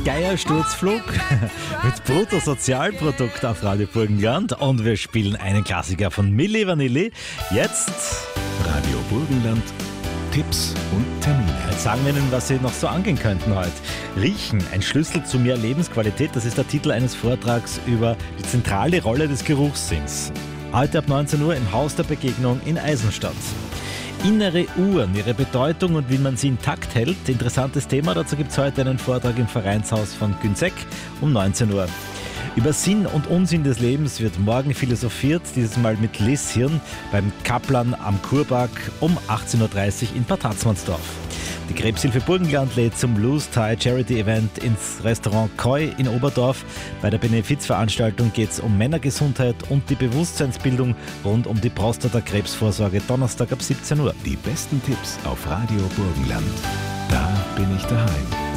Geiersturzflug mit Bruttosozialprodukt auf Radio Burgenland und wir spielen einen Klassiker von Milli Vanilli. Jetzt Radio Burgenland, Tipps und Termine. jetzt sagen wir Ihnen, was Sie noch so angehen könnten heute. Riechen, ein Schlüssel zu mehr Lebensqualität, das ist der Titel eines Vortrags über die zentrale Rolle des Geruchssinns. Heute ab 19 Uhr im Haus der Begegnung in Eisenstadt. Innere Uhren, ihre Bedeutung und wie man sie intakt hält. Interessantes Thema, dazu gibt es heute einen Vortrag im Vereinshaus von Günzegg um 19 Uhr. Über Sinn und Unsinn des Lebens wird morgen philosophiert, dieses Mal mit Liz Hirn beim Kaplan am Kurpark um 18.30 Uhr in Bad Hatzmannsdorf. Die Krebshilfe Burgenland lädt zum Loose Tie Charity Event ins Restaurant Koi in Oberdorf. Bei der Benefizveranstaltung geht es um Männergesundheit und die Bewusstseinsbildung rund um die Prostatakrebsvorsorge Donnerstag ab 17 Uhr. Die besten Tipps auf Radio Burgenland. Da bin ich daheim.